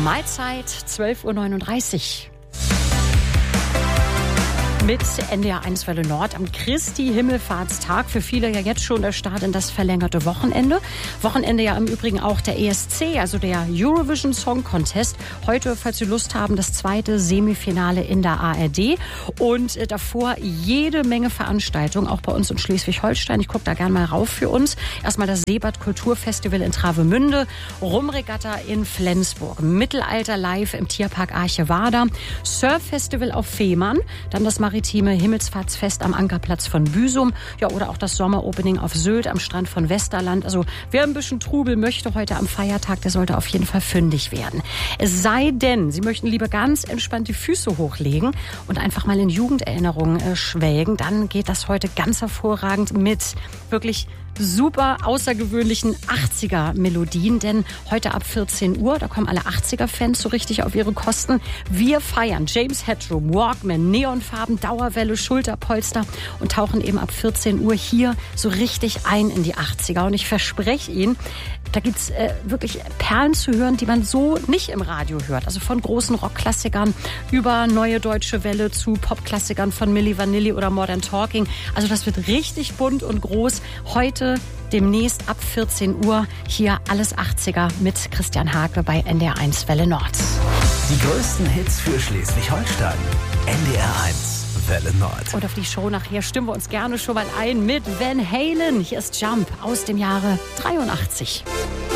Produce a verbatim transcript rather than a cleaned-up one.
Mahlzeit, zwölf Uhr neununddreißig. Mit N D R eins Welle Nord am Christi-Himmelfahrtstag. Für viele ja jetzt schon der Start in das verlängerte Wochenende. Wochenende ja im Übrigen auch der E S C, also der Eurovision Song Contest. Heute, falls Sie Lust haben, das zweite Semifinale in der A R D. Und äh, davor jede Menge Veranstaltungen, auch bei uns in Schleswig-Holstein. Ich gucke da gerne mal rauf für uns. Erstmal das Seebad Kulturfestival in Travemünde, Rumregatta in Flensburg, Mittelalter live im Tierpark Archevada, Surf-Festival auf Fehmarn, dann das maritime Himmelsfahrtsfest am Ankerplatz von Büsum, ja, oder auch das Sommeropening auf Sylt am Strand von Westerland. Also wer ein bisschen Trubel möchte heute am Feiertag, der sollte auf jeden Fall fündig werden. Es sei denn, Sie möchten lieber ganz entspannt die Füße hochlegen und einfach mal in Jugenderinnerungen äh, schwelgen, dann geht das heute ganz hervorragend mit wirklich super außergewöhnlichen achtziger-Melodien, denn heute ab vierzehn Uhr, da kommen alle achtziger-Fans so richtig auf ihre Kosten. Wir feiern James Headroom, Walkman, Neonfarben, Dauerwelle, Schulterpolster und tauchen eben ab vierzehn Uhr hier so richtig ein in die achtziger. Und ich verspreche Ihnen, da gibt's äh, wirklich Perlen zu hören, die man so nicht im Radio hört. Also von großen Rockklassikern über Neue Deutsche Welle zu Popklassikern von Milli Vanilli oder Modern Talking. Also das wird richtig bunt und groß. Heute demnächst ab vierzehn Uhr hier alles achtziger mit Christian Hake bei N D R eins Welle Nord. Die größten Hits für Schleswig-Holstein. N D R eins Welle Nord. Und auf die Show nachher stimmen wir uns gerne schon mal ein mit Van Halen. Hier ist Jump aus dem Jahre dreiundachtzig.